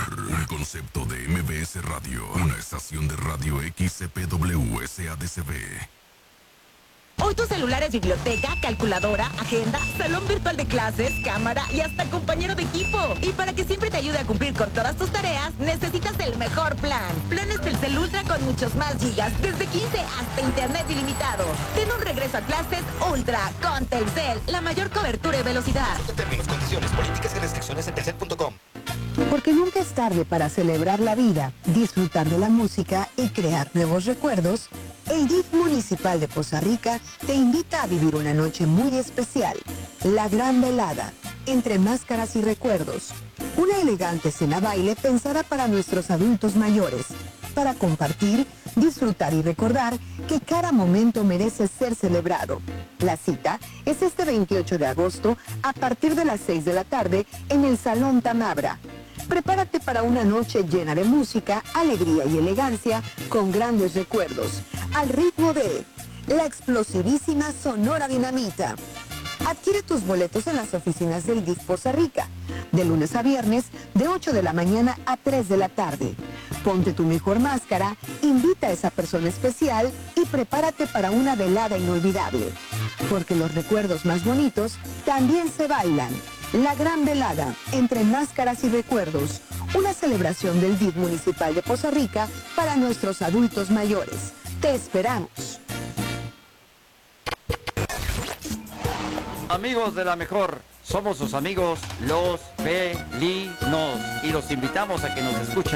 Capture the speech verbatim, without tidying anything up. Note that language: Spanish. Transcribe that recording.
Un concepto de M B S Radio, una estación de radio X C P W S A D C B. Hoy tu celular es biblioteca, calculadora, agenda, salón virtual de clases, cámara y hasta compañero de equipo. Y para que siempre te ayude a cumplir con todas tus tareas, necesitas el mejor plan. Planes Telcel Ultra con muchos más gigas, desde quince hasta internet ilimitado. Ten un regreso a clases Ultra con Telcel, la mayor cobertura y velocidad. Términos, condiciones, políticas y restricciones en telcel punto com. Porque nunca es tarde para celebrar la vida, disfrutar de la música y crear nuevos recuerdos. El D I F Municipal de Poza Rica te invita a vivir una noche muy especial. La Gran Velada, entre máscaras y recuerdos. Una elegante cena baile pensada para nuestros adultos mayores, para compartir, disfrutar y recordar que cada momento merece ser celebrado. La cita es este veintiocho de agosto a partir de las seis de la tarde en el Salón Tamabra. Prepárate para una noche llena de música, alegría y elegancia con grandes recuerdos, al ritmo de la explosivísima Sonora Dinamita. Adquiere tus boletos en las oficinas del D I F Poza Rica, de lunes a viernes, de ocho de la mañana a tres de la tarde. Ponte tu mejor máscara, invita a esa persona especial y prepárate para una velada inolvidable. Porque los recuerdos más bonitos también se bailan. La Gran Velada, entre máscaras y recuerdos. Una celebración del D I F Municipal de Poza Rica para nuestros adultos mayores. Te esperamos. Amigos de la mejor, somos sus amigos los felinos y los invitamos a que nos escuchen